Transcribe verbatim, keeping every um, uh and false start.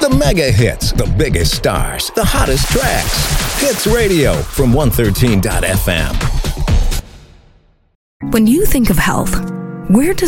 The mega hits, the biggest stars, the hottest tracks. Hits Radio from one thirteen dot f m. When you think of health, where does